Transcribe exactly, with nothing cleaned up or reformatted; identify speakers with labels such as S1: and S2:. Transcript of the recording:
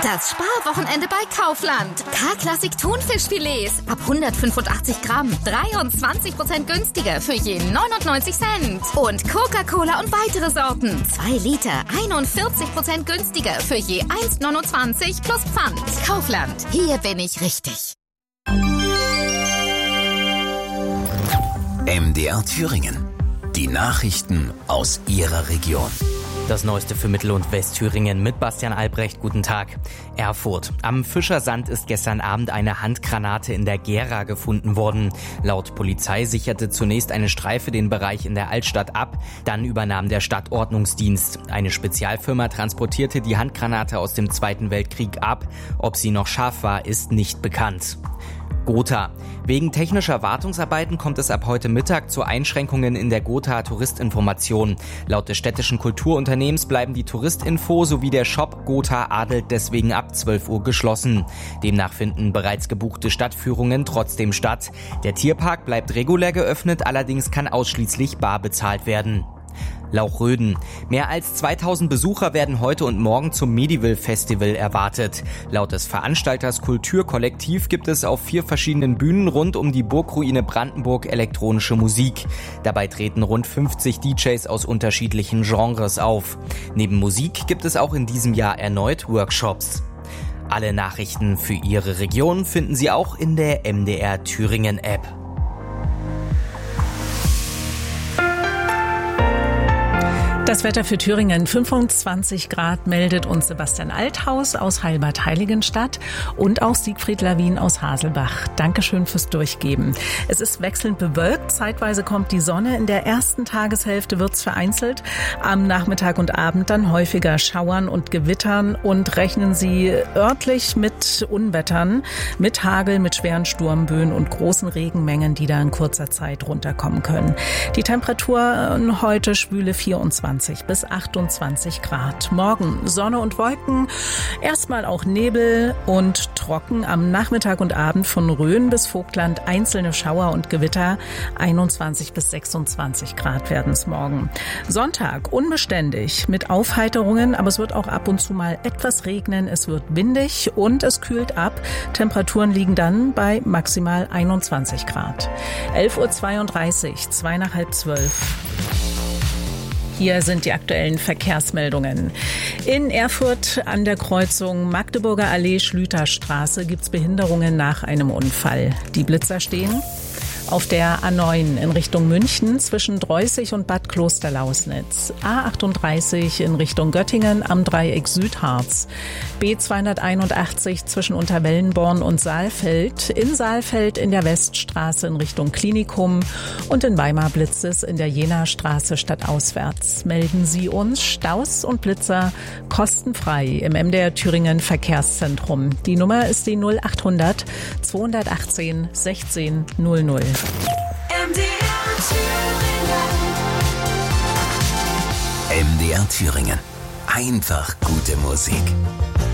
S1: Das Sparwochenende bei Kaufland. K-Klassik Thunfischfilets ab hundertfünfundachtzig Gramm. dreiundzwanzig Prozent günstiger für je neunundneunzig Cent. Und Coca-Cola und weitere Sorten. zwei Liter, einundvierzig Prozent günstiger für je eins Komma neunundzwanzig plus Pfand. Kaufland. Hier bin ich richtig.
S2: M D R Thüringen. Die Nachrichten aus Ihrer Region.
S3: Das Neueste für Mittel- und Westthüringen mit Bastian Albrecht. Guten Tag. Erfurt. Am Fischersand ist gestern Abend eine Handgranate in der Gera gefunden worden. Laut Polizei sicherte zunächst eine Streife den Bereich in der Altstadt ab. Dann übernahm der Stadtordnungsdienst. Eine Spezialfirma transportierte die Handgranate aus dem Zweiten Weltkrieg ab. Ob sie noch scharf war, ist nicht bekannt. Gotha. Wegen technischer Wartungsarbeiten kommt es ab heute Mittag zu Einschränkungen in der Gotha Touristinformation. Laut des städtischen Kulturunternehmens bleiben die Touristinfo sowie der Shop Gotha Adelt deswegen ab zwölf Uhr geschlossen. Demnach finden bereits gebuchte Stadtführungen trotzdem statt. Der Tierpark bleibt regulär geöffnet, allerdings kann ausschließlich bar bezahlt werden. Lauchröden. Mehr als zweitausend Besucher werden heute und morgen zum Medieval Festival erwartet. Laut des Veranstalters Kulturkollektiv gibt es auf vier verschiedenen Bühnen rund um die Burgruine Brandenburg elektronische Musik. Dabei treten rund fünfzig D Js aus unterschiedlichen Genres auf. Neben Musik gibt es auch in diesem Jahr erneut Workshops. Alle Nachrichten für Ihre Region finden Sie auch in der M D R Thüringen App.
S4: Das Wetter für Thüringen, fünfundzwanzig Grad, meldet uns Sebastian Althaus aus Heilbad-Heiligenstadt und auch Siegfried Lawin aus Haselbach. Dankeschön fürs Durchgeben. Es ist wechselnd bewölkt, zeitweise kommt die Sonne. In der ersten Tageshälfte wird's vereinzelt, am Nachmittag und Abend dann häufiger Schauern und Gewittern und rechnen Sie örtlich mit Unwettern, mit Hagel, mit schweren Sturmböen und großen Regenmengen, die da in kurzer Zeit runterkommen können. Die Temperaturen heute schwüle vierundzwanzig bis achtundzwanzig Grad. Morgen Sonne und Wolken, erstmal auch Nebel und trocken. Am Nachmittag und Abend von Rhön bis Vogtland einzelne Schauer und Gewitter. einundzwanzig bis sechsundzwanzig Grad werden es morgen. Sonntag unbeständig mit Aufheiterungen, aber es wird auch ab und zu mal etwas regnen. Es wird windig und es kühlt ab. Temperaturen liegen dann bei maximal einundzwanzig Grad. elf Uhr zweiunddreißig, zwei nach halb zwölf. Hier sind die aktuellen Verkehrsmeldungen. In Erfurt an der Kreuzung Magdeburger Allee-Schlüterstraße gibt es Behinderungen nach einem Unfall. Die Blitzer stehen auf der A neun in Richtung München zwischen Dreußig und Bad Klosterlausnitz. A achtunddreißig in Richtung Göttingen am Dreieck Südharz. B zweihunderteinundachtzig zwischen Unterwellenborn und Saalfeld. In Saalfeld in der Weststraße in Richtung Klinikum. Und in Weimar blitzt es in der Jena-Straße stadtauswärts. Melden Sie uns Staus und Blitzer kostenfrei im M D R Thüringen Verkehrszentrum. Die Nummer ist die null achthundert zweihundertachtzehn sechzehn null null.
S2: M D R Thüringen. Einfach gute Musik.